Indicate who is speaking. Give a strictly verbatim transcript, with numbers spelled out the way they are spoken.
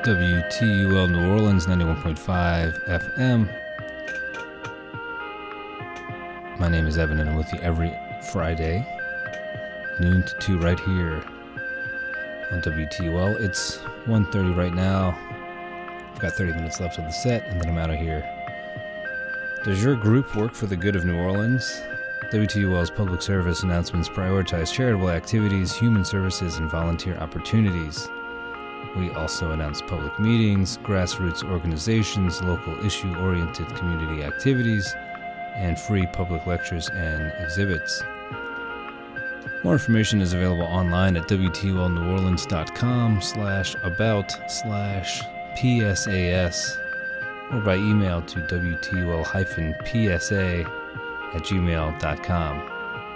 Speaker 1: W T U L New Orleans, ninety-one point five F M. My name is Evan, and I'm with you every Friday, noon to two, right here on W T U L. It's one thirty right now. I've got thirty minutes left of the set, and then I'm out of here. Does your group work for the good of New Orleans? W T U L's public service announcements prioritize charitable activities, human services, and volunteer opportunities. We also announce public meetings, grassroots organizations, local issue-oriented community activities, and free public lectures and exhibits. More information is available online at W T U L New Orleans dot com slash about slash P S A S or by email to W T U L hyphen P S A at gmail dot com.